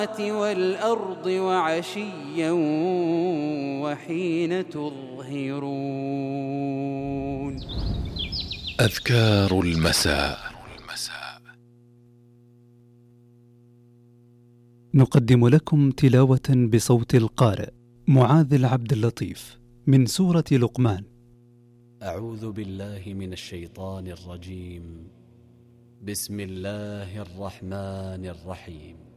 والأرض وعشيا وحين تظهرون. أذكار المساء. نقدم لكم تلاوة بصوت القارئ معاذ العبد اللطيف من سورة لقمان. أعوذ بالله من الشيطان الرجيم. بسم الله الرحمن الرحيم.